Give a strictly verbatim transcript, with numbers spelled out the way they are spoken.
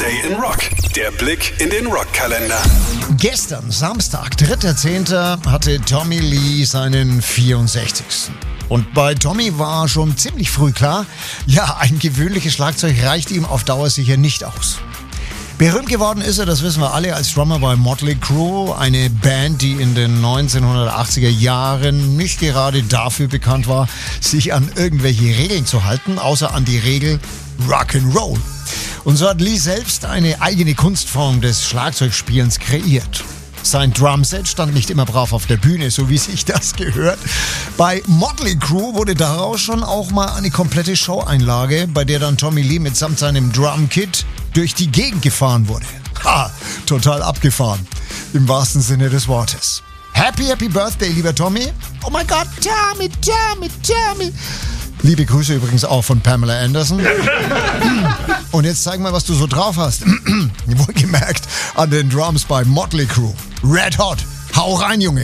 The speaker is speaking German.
Birthday in Rock. Der Blick in den Rockkalender. Gestern, Samstag, dritter zehnter hatte Tommy Lee seinen vierundsechzigsten Und bei Tommy war schon ziemlich früh klar, ja, ein gewöhnliches Schlagzeug reicht ihm auf Dauer sicher nicht aus. Berühmt geworden ist er, das wissen wir alle, als Drummer bei Motley Crue, eine Band, die in den neunzehnhundertachtziger Jahren nicht gerade dafür bekannt war, sich an irgendwelche Regeln zu halten, außer an die Regel Rock'n'Roll. Und so hat Lee selbst eine eigene Kunstform des Schlagzeugspielens kreiert. Sein Drumset stand nicht immer brav auf der Bühne, so wie sich das gehört. Bei Motley Crue wurde daraus schon auch mal eine komplette Show-Einlage, bei der dann Tommy Lee mitsamt seinem Drumkit durch die Gegend gefahren wurde. Ha, total abgefahren, im wahrsten Sinne des Wortes. Happy, happy Birthday, lieber Tommy. Oh mein Gott, Tommy, Tommy, Tommy. Liebe Grüße übrigens auch von Pamela Anderson. Und jetzt zeig mal, was du so drauf hast. Wohlgemerkt an den Drums bei Motley Crue. Red Hot. Hau rein, Junge.